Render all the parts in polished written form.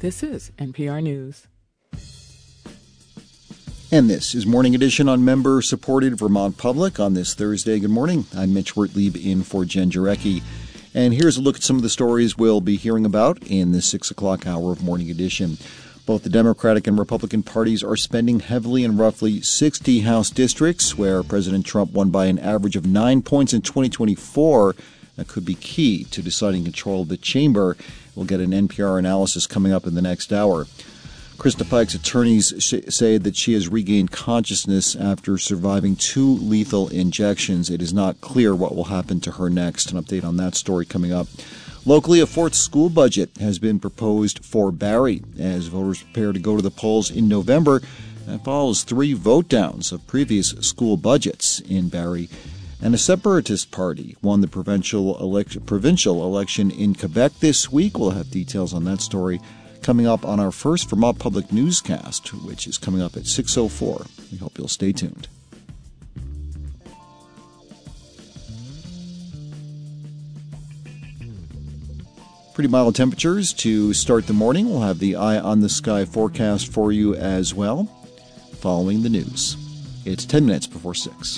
This is NPR News. And this is Morning Edition on member-supported Vermont Public on this Thursday. Good morning. I'm Mitch Wertlieb in for Jen Jarecki. And here's a look at some of the stories we'll be hearing about in the 6 o'clock hour of Morning Edition. Both the Democratic and Republican parties are spending heavily in roughly 60 House districts, where President Trump won by an average of 9 points in 2024. That could be key to deciding control of the chamber. We'll get an NPR analysis coming up in the next hour. Krista Pike's attorneys say that she has regained consciousness after surviving 2 lethal injections. It is not clear what will happen to her next. An update on that story coming up. Locally, a 4th school budget has been proposed for Barrie as voters prepare to go to the polls in November. That follows 3 vote downs of previous school budgets in Barrie. And a separatist party won the provincial election in Quebec this week. We'll have details on that story coming up on our first Vermont Public newscast, which is coming up at 6:04. We hope you'll stay tuned. Pretty mild temperatures to start the morning. We'll have the Eye on the Sky forecast for you as well following the news. It's 10 minutes before 6.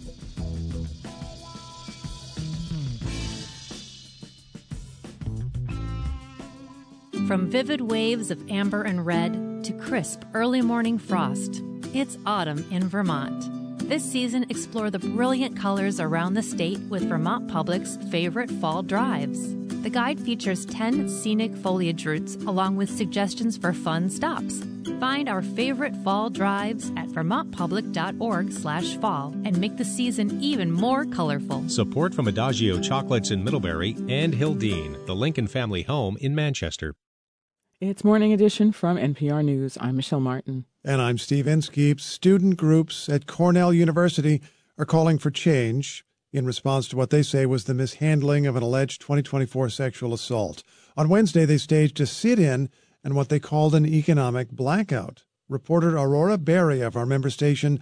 From vivid waves of amber and red to crisp early morning frost, it's autumn in Vermont. This season, explore the brilliant colors around the state with Vermont Public's favorite fall drives. The guide features 10 scenic foliage routes along with suggestions for fun stops. Find our favorite fall drives at vermontpublic.org/fall and make the season even more colorful. Support from Adagio Chocolates in Middlebury and Hildene, the Lincoln family home in Manchester. It's Morning Edition from NPR News. I'm Michelle Martin. And I'm Steve Inskeep. Student groups at Cornell University are calling for change in response to what they say was the mishandling of an alleged 2024 sexual assault. On Wednesday, they staged a sit-in and what they called an economic blackout. Reporter Aurora Berry of our member station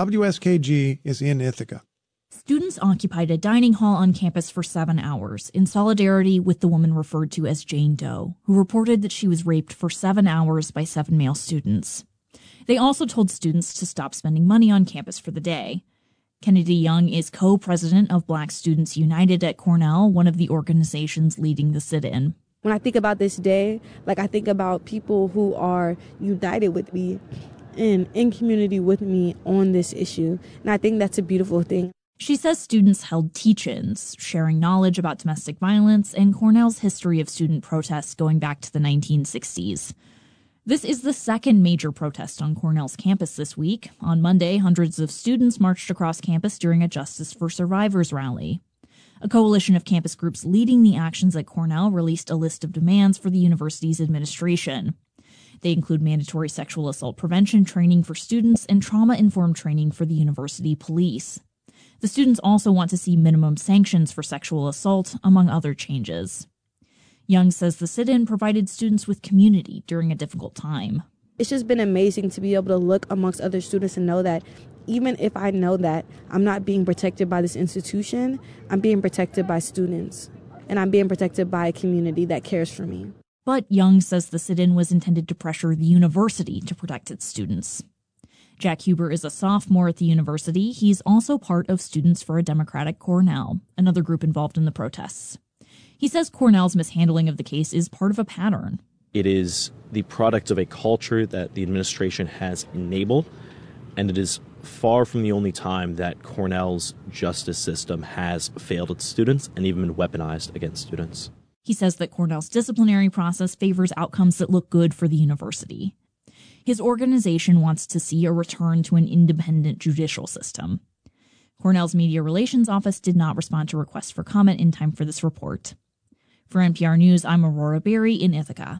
WSKG is in Ithaca. Students occupied a dining hall on campus for 7 hours in solidarity with the woman referred to as Jane Doe, who reported that she was raped for 7 hours by 7 male students. They also told students to stop spending money on campus for the day. Kennedy Young is co-president of Black Students United at Cornell, one of the organizations leading the sit-in. When I think about this day, I think about people who are united with me and in community with me on this issue. And I think that's a beautiful thing. She says students held teach-ins, sharing knowledge about domestic violence and Cornell's history of student protests going back to the 1960s. This is the second major protest on Cornell's campus this week. On Monday, hundreds of students marched across campus during a Justice for Survivors rally. A coalition of campus groups leading the actions at Cornell released a list of demands for the university's administration. They include mandatory sexual assault prevention training for students and trauma-informed training for the university police. The students also want to see minimum sanctions for sexual assault, among other changes. Young says the sit-in provided students with community during a difficult time. It's just been amazing to be able to look amongst other students and know that even if I know that I'm not being protected by this institution, I'm being protected by students, and I'm being protected by a community that cares for me. But Young says the sit-in was intended to pressure the university to protect its students. Jack Huber is a sophomore at the university. He's also part of Students for a Democratic Cornell, another group involved in the protests. He says Cornell's mishandling of the case is part of a pattern. It is the product of a culture that the administration has enabled, and it is far from the only time that Cornell's justice system has failed its students and even been weaponized against students. He says that Cornell's disciplinary process favors outcomes that look good for the university. His organization wants to see a return to an independent judicial system. Cornell's Media Relations Office did not respond to requests for comment in time for this report. For NPR News, I'm Aurora Berry in Ithaca.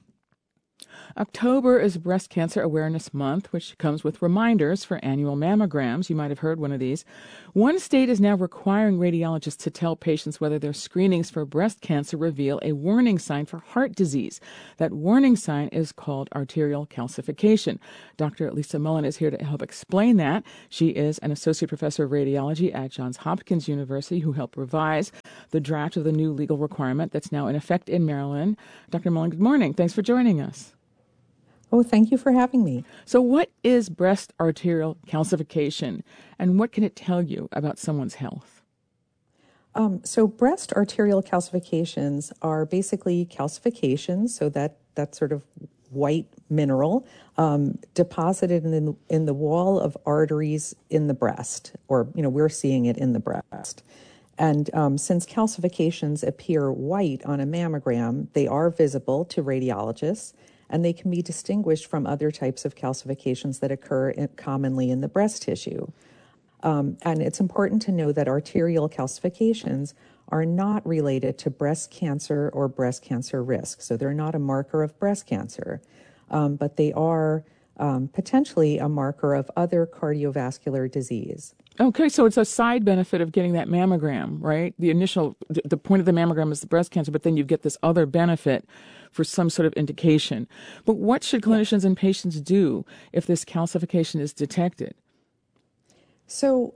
October is Breast Cancer Awareness Month, which comes with reminders for annual mammograms. You might have heard one of these. One state is now requiring radiologists to tell patients whether their screenings for breast cancer reveal a warning sign for heart disease. That warning sign is called arterial calcification. Dr. Lisa Mullen is here to help explain that. She is an associate professor of radiology at Johns Hopkins University who helped revise the draft of the new legal requirement that's now in effect in Maryland. Dr. Mullen, good morning. Thanks for joining us. Oh, thank you for having me. So what is breast arterial calcification, and what can it tell you about someone's health? So breast arterial calcifications are basically calcifications, so that sort of white mineral deposited in the wall of arteries in the breast, or, we're seeing it in the breast. And since calcifications appear white on a mammogram, they are visible to radiologists, and they can be distinguished from other types of calcifications that occur commonly in the breast tissue. And it's important to know that arterial calcifications are not related to breast cancer or breast cancer risk. So they're not a marker of breast cancer, but they are potentially a marker of other cardiovascular disease. Okay, so it's a side benefit of getting that mammogram, right? The point of the mammogram is the breast cancer, but then you get this other benefit for some sort of indication. But what should clinicians and patients do if this calcification is detected? So,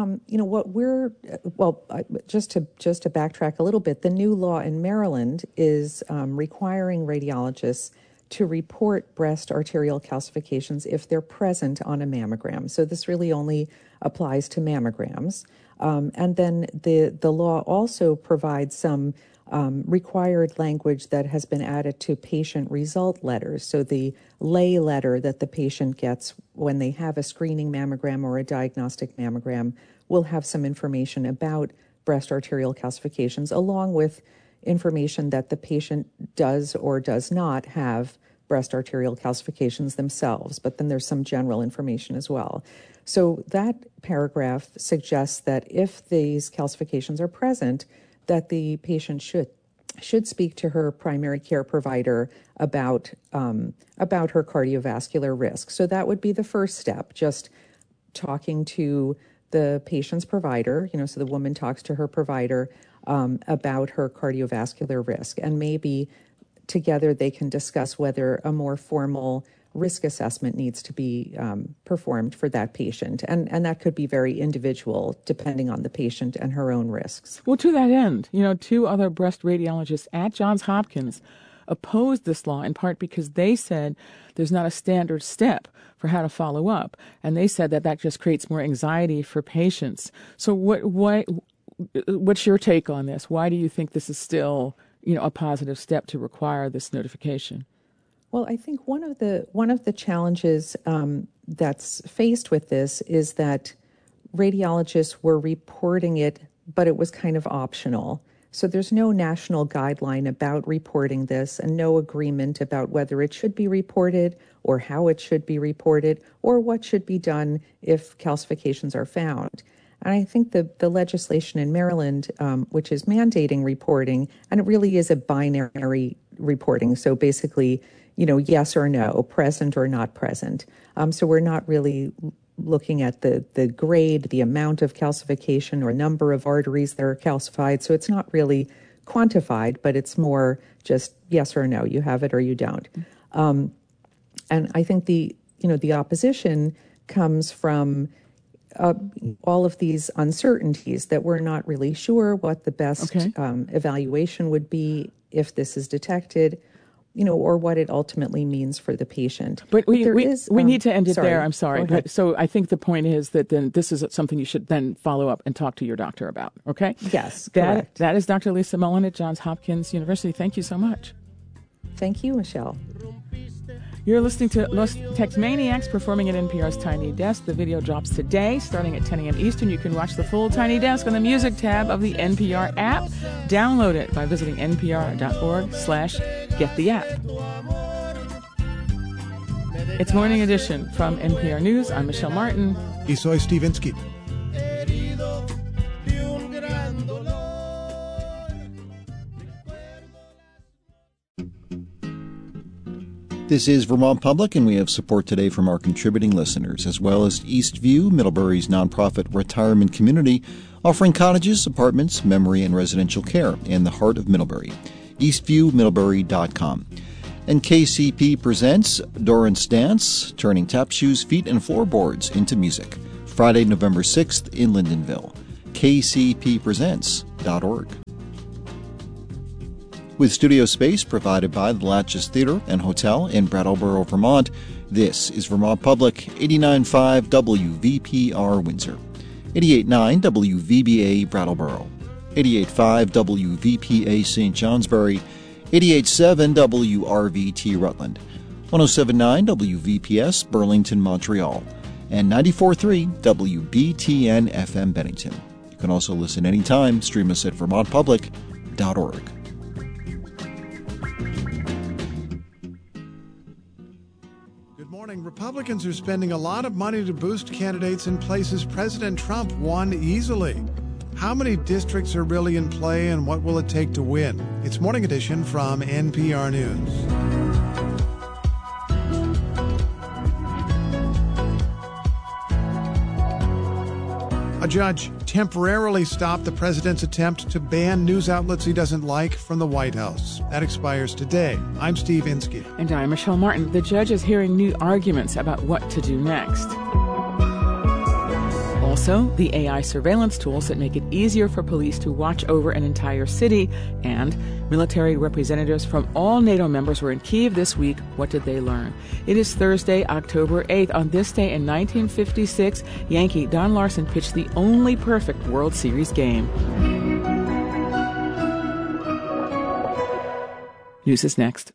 just to backtrack a little bit, the new law in Maryland is requiring radiologists to report breast arterial calcifications if they're present on a mammogram. So this really only applies to mammograms. And then the law also provides some required language that has been added to patient result letters. So the lay letter that the patient gets when they have a screening mammogram or a diagnostic mammogram will have some information about breast arterial calcifications, along with information that the patient does or does not have breast arterial calcifications themselves, but then there's some general information as well. So that paragraph suggests that if these calcifications are present, that the patient should speak to her primary care provider about her cardiovascular risk. So that would be the first step, just talking to the patient's provider, so the woman talks to her provider about her cardiovascular risk, and maybe together they can discuss whether a more formal risk assessment needs to be performed for that patient. And that could be very individual, depending on the patient and her own risks. Well, to that end, 2 other breast radiologists at Johns Hopkins opposed this law in part because they said there's not a standard step for how to follow up. And they said that just creates more anxiety for patients. So what's your take on this? Why do you think this is still a positive step to require this notification? Well, I think one of the challenges that's faced with this is that radiologists were reporting it, but it was kind of optional. So there's no national guideline about reporting this, and no agreement about whether it should be reported or how it should be reported or what should be done if calcifications are found. And I think the legislation in Maryland, which is mandating reporting, and it really is a binary reporting. So basically, yes or no, present or not present. So we're not really looking at the grade, the amount of calcification or number of arteries that are calcified. So it's not really quantified, but it's more just yes or no, you have it or you don't. And I think the opposition comes from all of these uncertainties that we're not really sure what the best evaluation would be if this is detected, or what it ultimately means for the patient. But we need to end it there. I'm sorry. But, so I think the point is that then this is something you should then follow up and talk to your doctor about. Okay? Yes, correct. That is Dr. Lisa Mullen at Johns Hopkins University. Thank you so much. Thank you, Michelle. You're listening to Los Tex Maniacs performing at NPR's Tiny Desk. The video drops today, starting at 10 a.m. Eastern. You can watch the full Tiny Desk on the music tab of the NPR app. Download it by visiting npr.org/gettheapp. It's Morning Edition from NPR News. I'm Michelle Martin. Y soy Stevinsky. This is Vermont Public, and we have support today from our contributing listeners, as well as Eastview, Middlebury's nonprofit retirement community, offering cottages, apartments, memory, and residential care in the heart of Middlebury. EastviewMiddlebury.com. And KCP presents Doran's Dance, turning tap shoes, feet, and floorboards into music. Friday, November 6th in Lyndonville. KCPpresents.org. With studio space provided by the Latches Theater and Hotel in Brattleboro, Vermont, this is Vermont Public 89.5 WVPR Windsor, 88.9 WVBA Brattleboro, 88.5 WVPA St. Johnsbury, 88.7 WRVT Rutland, 107.9 WVPS Burlington, Montreal, and 94.3 WBTN FM Bennington. You can also listen anytime. Stream us at vermontpublic.org. Good morning. Republicans are spending a lot of money to boost candidates in places President Trump won easily. How many districts are really in play, and what will it take to win? It's Morning Edition from NPR News. A judge temporarily stopped the president's attempt to ban news outlets he doesn't like from the White House. That expires today. I'm Steve Inskeep. And I'm Michelle Martin. The judge is hearing new arguments about what to do next. Also, the AI surveillance tools that make it easier for police to watch over an entire city, and military representatives from all NATO members were in Kyiv this week. What did they learn? It is Thursday, October 8th. On this day in 1956, Yankee Don Larson pitched the only perfect World Series game. News is next.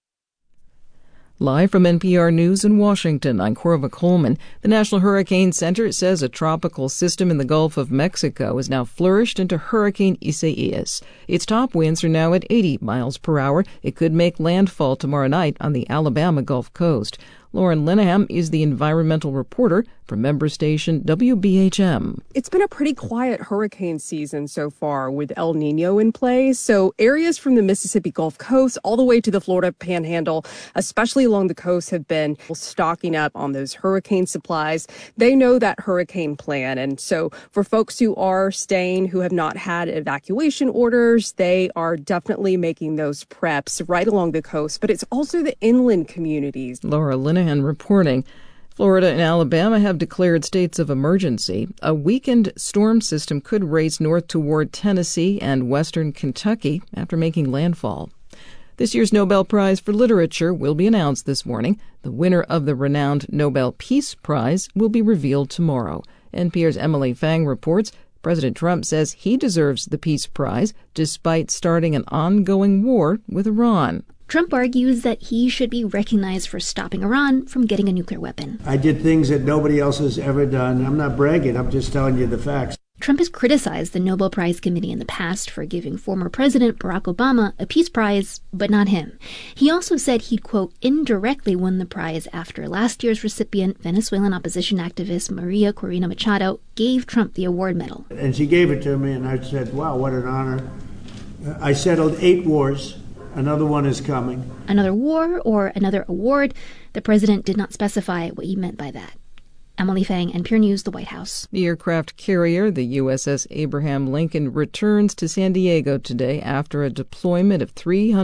Live from NPR News in Washington, I'm Corva Coleman. The National Hurricane Center says a tropical system in the Gulf of Mexico has now flourished into Hurricane Isaias. Its top winds are now at 80 miles per hour. It could make landfall tomorrow night on the Alabama Gulf Coast. Lauren Linehan is the environmental reporter for member station WBHM. It's been a pretty quiet hurricane season so far with El Nino in play. So areas from the Mississippi Gulf Coast all the way to the Florida Panhandle, especially along the coast, have been stocking up on those hurricane supplies. They know that hurricane plan. And so for folks who are staying, who have not had evacuation orders, they are definitely making those preps right along the coast. But it's also the inland communities. Laura Linehan reporting. Florida and Alabama have declared states of emergency. A weakened storm system could race north toward Tennessee and western Kentucky after making landfall. This year's Nobel Prize for Literature will be announced this morning. The winner of the renowned Nobel Peace Prize will be revealed tomorrow. NPR's Emily Fang reports President Trump says he deserves the Peace Prize despite starting an ongoing war with Iran. Trump argues that he should be recognized for stopping Iran from getting a nuclear weapon. I did things that nobody else has ever done. I'm not bragging. I'm just telling you the facts. Trump has criticized the Nobel Prize Committee in the past for giving former President Barack Obama a peace prize, but not him. He also said he'd, quote, indirectly won the prize after last year's recipient, Venezuelan opposition activist Maria Corina Machado, gave Trump the award medal. And she gave it to me, and I said, wow, what an honor. I settled 8 wars. Another one is coming. Another war or another award? The president did not specify what he meant by that. Emily Fang, NPR News, the White House. The aircraft carrier, the USS Abraham Lincoln, returns to San Diego today after a deployment of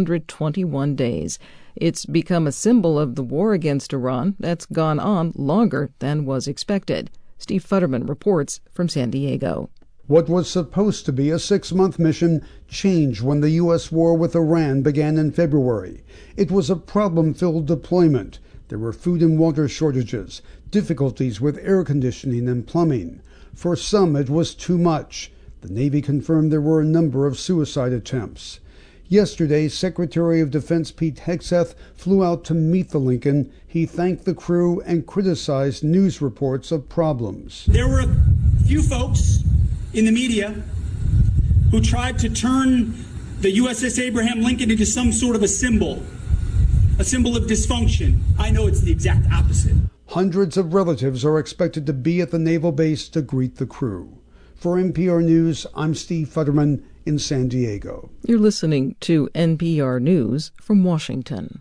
321 days. It's become a symbol of the war against Iran that's gone on longer than was expected. Steve Futterman reports from San Diego. What was supposed to be a 6-month mission changed when the U.S. war with Iran began in February. It was a problem-filled deployment. There were food and water shortages, difficulties with air conditioning and plumbing. For some, it was too much. The Navy confirmed there were a number of suicide attempts. Yesterday, Secretary of Defense Pete Hegseth flew out to meet the Lincoln. He thanked the crew and criticized news reports of problems. There were a few folks in the media who tried to turn the USS Abraham Lincoln into some sort of a symbol of dysfunction. I know it's the exact opposite. Hundreds of relatives are expected to be at the naval base to greet the crew. For NPR News, I'm Steve Futterman in San Diego. You're listening to NPR News from Washington.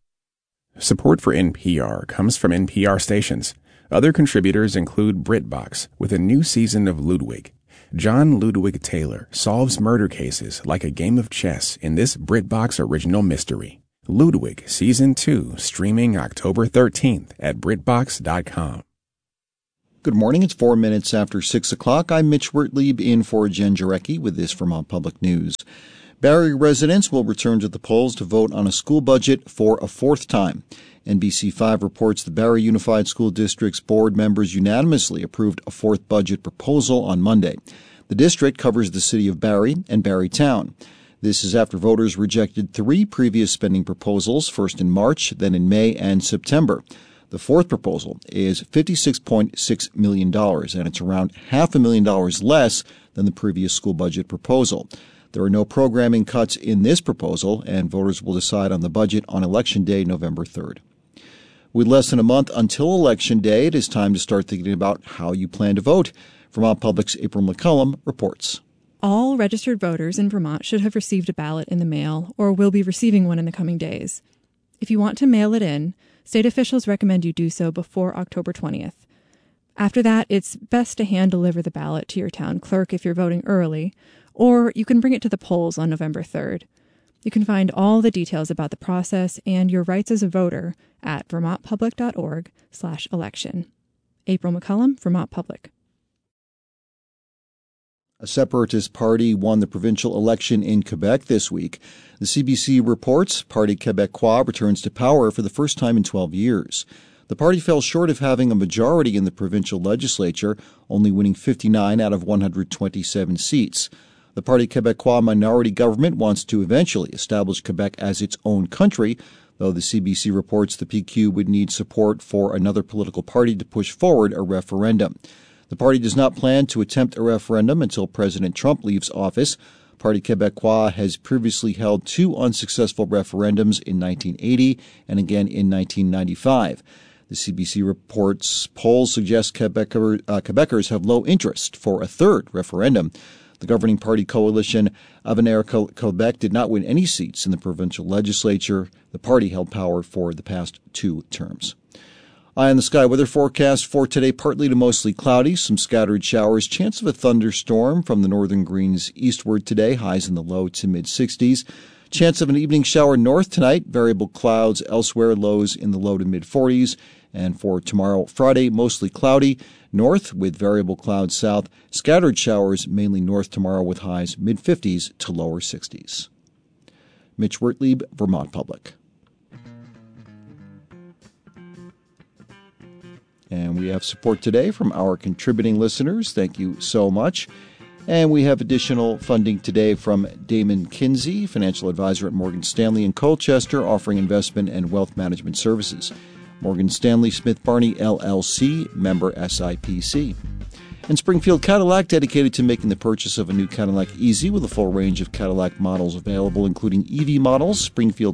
Support for NPR comes from NPR stations. Other contributors include BritBox with a new season of Ludwig. John Ludwig Taylor solves murder cases like a game of chess in this BritBox original mystery. Ludwig Season 2, streaming October 13th at BritBox.com. Good morning. It's 4 minutes after 6 o'clock. I'm Mitch Wertlieb in for Jen Jarecki with this Vermont Public News. Barre residents will return to the polls to vote on a school budget for a fourth time. NBC5 reports the Barre Unified School District's board members unanimously approved a fourth budget proposal on Monday. The district covers the city of Barre and Barre Town. This is after voters rejected 3 previous spending proposals, first in March, then in May and September. The fourth proposal is $56.6 million, and it's around $500,000 less than the previous school budget proposal. There are no programming cuts in this proposal, and voters will decide on the budget on Election Day, November 3rd. With less than a month until Election Day, it is time to start thinking about how you plan to vote. Vermont Public's April McCullum reports. All registered voters in Vermont should have received a ballot in the mail or will be receiving one in the coming days. If you want to mail it in, state officials recommend you do so before October 20th. After that, it's best to hand-deliver the ballot to your town clerk if you're voting early, or you can bring it to the polls on November 3rd. You can find all the details about the process and your rights as a voter at vermontpublic.org/election. April McCullum, Vermont Public. A separatist party won the provincial election in Quebec this week. The CBC reports Parti Québécois returns to power for the first time in 12 years. The party fell short of having a majority in the provincial legislature, only winning 59 out of 127 seats. The Parti Québécois minority government wants to eventually establish Quebec as its own country, though the CBC reports the PQ would need support for another political party to push forward a referendum. The party does not plan to attempt a referendum until President Trump leaves office. Parti Québécois has previously held 2 unsuccessful referendums in 1980 and again in 1995. The CBC reports polls suggest Quebecers have low interest for a third referendum. The governing party coalition Avenir Quebec did not win any seats in the provincial legislature. The party held power for the past 2 terms. Eye on the sky weather forecast for today, partly to mostly cloudy, some scattered showers, chance of a thunderstorm from the northern Greens eastward today, highs in the low to mid-60s. Chance of an evening shower north tonight, variable clouds elsewhere, lows in the low to mid-40s. And for tomorrow, Friday, mostly cloudy, north with variable clouds south, scattered showers mainly north tomorrow with highs mid-50s to lower 60s. Mitch Wertlieb, Vermont Public. And we have support today from our contributing listeners. Thank you so much. And we have additional funding today from Damon Kinsey, financial advisor at Morgan Stanley in Colchester, offering investment and wealth management services. Morgan Stanley Smith Barney, LLC, member SIPC. And Springfield Cadillac, dedicated to making the purchase of a new Cadillac easy with a full range of Cadillac models available, including EV models,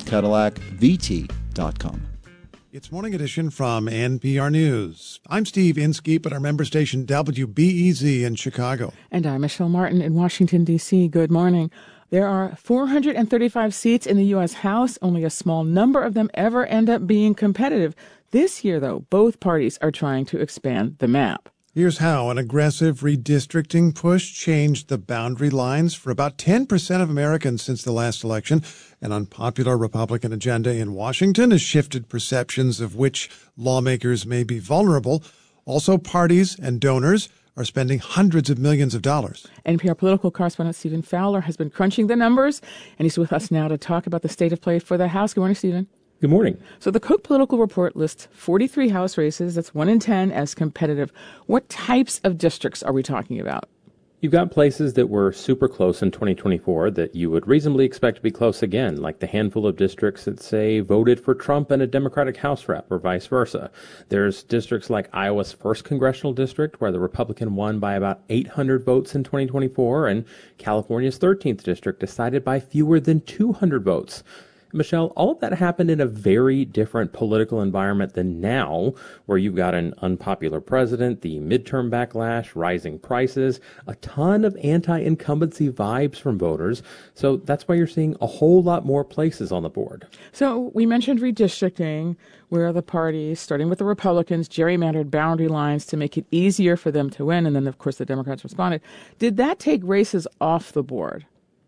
SpringfieldCadillacVT.com. It's Morning Edition from NPR News. I'm Steve Inskeep at our member station WBEZ in Chicago. And I'm Michelle Martin in Washington, D.C. Good morning. There are 435 seats in the U.S. House. Only a small number of them ever end up being competitive. This year, though, both parties are trying to expand the map. Here's how an aggressive redistricting push changed the boundary lines for about 10% of Americans since the last election. An unpopular Republican agenda in Washington has shifted perceptions of which lawmakers may be vulnerable. Also, parties and donors are spending hundreds of millions of dollars. NPR political correspondent Stephen Fowler has been crunching the numbers, and he's with us now to talk about the state of play for the House. Good morning, Stephen. Good morning. So the Cook Political Report lists 43 House races. That's 1 in 10 as competitive. What types of districts are we talking about? You've got places that were super close in 2024 that you would reasonably expect to be close again, like the handful of districts that, say, voted for Trump and a Democratic House rep, or vice versa. There's districts like Iowa's 1st Congressional District, where the Republican won by about 800 votes in 2024, and California's 13th District decided by fewer than 200 votes. Michelle, all of that happened in a very different political environment than now, where you've got an unpopular president, the midterm backlash, rising prices, a ton of anti-incumbency vibes from voters. So that's why you're seeing a whole lot more places on the board. So we mentioned redistricting, where the parties, starting with the Republicans, gerrymandered boundary lines to make it easier for them to win. And then, of course, the Democrats responded. Did that take races off the board?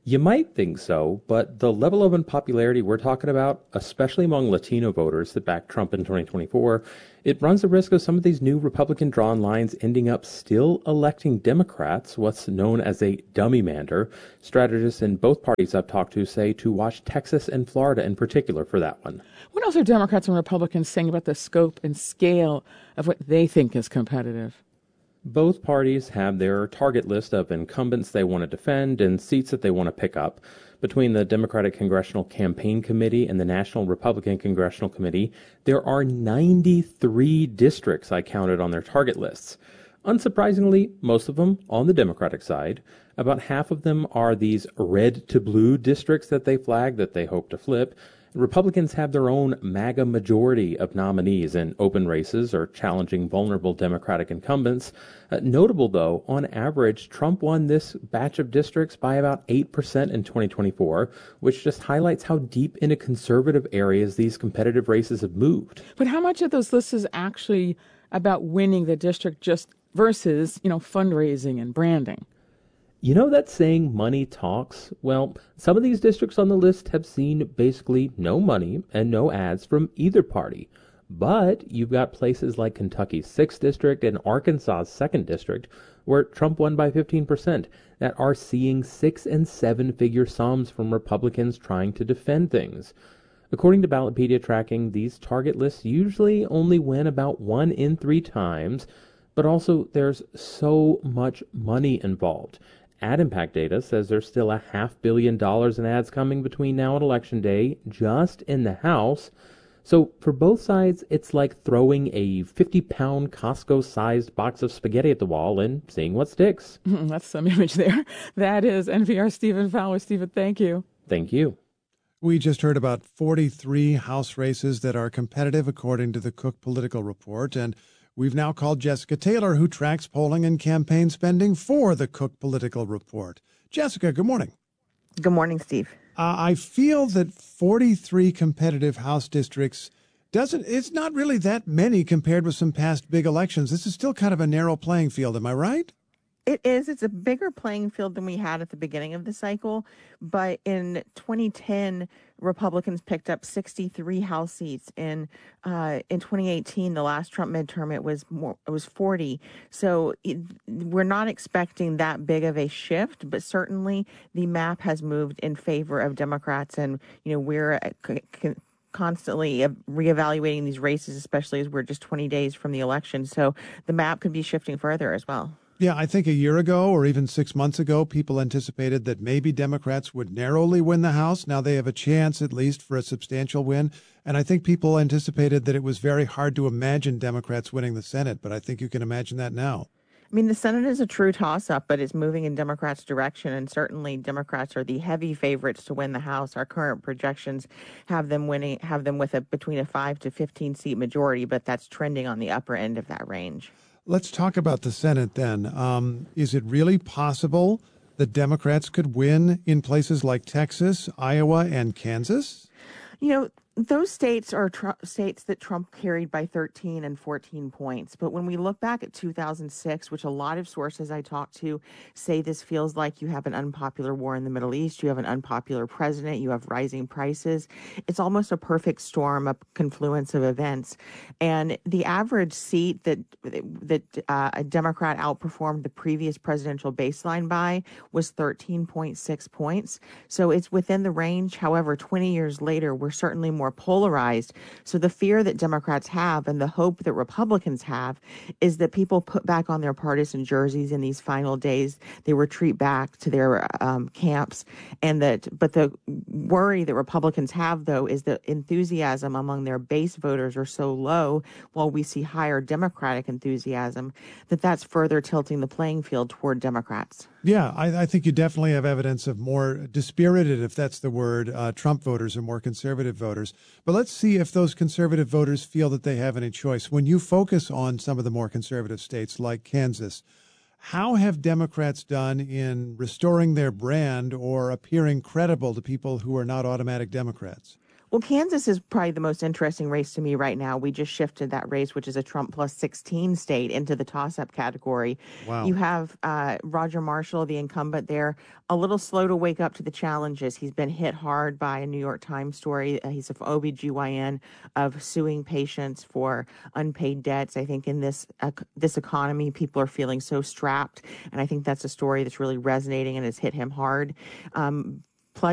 You might think so, but the level of unpopularity we're talking about, especially among Latino voters that backed Trump in 2024, it runs the risk of some of these new Republican-drawn lines ending up still electing Democrats, what's known as a dummy-mander. Strategists in both parties I've talked to say to watch Texas and Florida in particular for that one. What else are Democrats and Republicans saying about the scope and scale of what they think is competitive? Both parties have their target list of incumbents they want to defend and seats that they want to pick up. Between the Democratic Congressional Campaign Committee and the National Republican Congressional Committee, there are 93 districts I counted on their target lists. Unsurprisingly, most of them on the Democratic side. About half of them are these red to blue districts that they flag that they hope to flip. Republicans have their own MAGA majority of nominees in open races or challenging vulnerable Democratic incumbents. Notable, though, on average, Trump won this batch of districts by about 8% in 2024, which just highlights how deep into conservative areas these competitive races have moved. But how much of those lists is actually about winning the district just versus, fundraising and branding? You know that saying, money talks? Well, some of these districts on the list have seen basically no money and no ads from either party. But you've got places like Kentucky's 6th District and Arkansas's 2nd District, where Trump won by 15%, that are seeing 6- and 7-figure sums from Republicans trying to defend things. According to Ballotpedia tracking, these target lists usually only win about 1 in 3 times, but also there's so much money involved. Ad impact data says there's still $500 million in ads coming between now and Election Day, just in the House. So for both sides, it's like throwing a 50-pound Costco-sized box of spaghetti at the wall and seeing what sticks. That's some image there. That is NPR's Stephen Fowler. Stephen, thank you. Thank you. We just heard about 43 House races that are competitive, according to the Cook Political Report, and we've now called Jessica Taylor, who tracks polling and campaign spending for the Cook Political Report. Jessica, good morning. Good morning, Steve. I feel that 43 competitive House districts it's not really that many compared with some past big elections. This is still kind of a narrow playing field. Am I right? It is. It's a bigger playing field than we had at the beginning of the cycle. But in 2010, Republicans picked up 63 House seats. In 2018, the last Trump midterm, it was 40. So we're not expecting that big of a shift, but certainly the map has moved in favor of Democrats, and we're constantly reevaluating these races, especially as we're just 20 days from the election. So the map could be shifting further as well. Yeah, I think a year ago or even 6 months ago, people anticipated that maybe Democrats would narrowly win the House. Now they have a chance, at least, for a substantial win. And I think people anticipated that it was very hard to imagine Democrats winning the Senate. But I think you can imagine that now. I mean, the Senate is a true toss-up, but it's moving in Democrats' direction, and certainly Democrats are the heavy favorites to win the House. Our current projections have them with between a 5 to 15 seat majority, but that's trending on the upper end of that range. Let's talk about the Senate then. Is it really possible that Democrats could win in places like Texas, Iowa, and Kansas? Those states are states that Trump carried by 13 and 14 points. But when we look back at 2006, which a lot of sources I talked to say this feels like you have an unpopular war in the Middle East, you have an unpopular president, you have rising prices. It's almost a perfect storm, a confluence of events. And the average seat that a Democrat outperformed the previous presidential baseline by was 13.6 points. So it's within the range. However, 20 years later, we're certainly more polarized. So the fear that Democrats have and the hope that Republicans have is that people put back on their partisan jerseys in these final days. They retreat back to their camps. But the worry that Republicans have, though, is that enthusiasm among their base voters are so low, while we see higher Democratic enthusiasm, that's further tilting the playing field toward Democrats. Yeah, I think you definitely have evidence of more dispirited, if that's the word, Trump voters or more conservative voters. But let's see if those conservative voters feel that they have any choice. When you focus on some of the more conservative states like Kansas, how have Democrats done in restoring their brand or appearing credible to people who are not automatic Democrats? Well, Kansas is probably the most interesting race to me right now. We just shifted that race, which is a Trump plus 16 state, into the toss-up category. Wow. You have Roger Marshall, the incumbent there, a little slow to wake up to the challenges. He's been hit hard by a New York Times story. He's an OBGYN of suing patients for unpaid debts. I think in this economy, people are feeling so strapped, and I think that's a story that's really resonating and has hit him hard.